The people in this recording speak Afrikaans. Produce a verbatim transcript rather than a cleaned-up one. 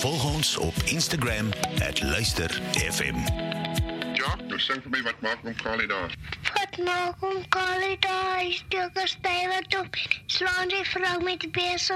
volg ons op Instagram at Luister F M. Ja, nou sing vir my, wat maak om Kali daar? Wat maak om Kali daar? Hy steek 'n stywe top, slaan sy vrou met die besem.